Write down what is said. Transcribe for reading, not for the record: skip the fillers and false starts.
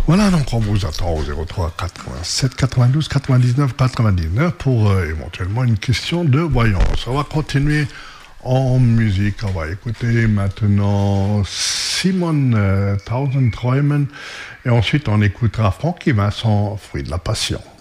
Voilà, donc on vous attend au 03 87 92 99 99 pour éventuellement une question de voyance. On va continuer en musique. On va écouter maintenant Simon Tausend Träumen et ensuite on écoutera Francky Vincent, Fruit de la Passion.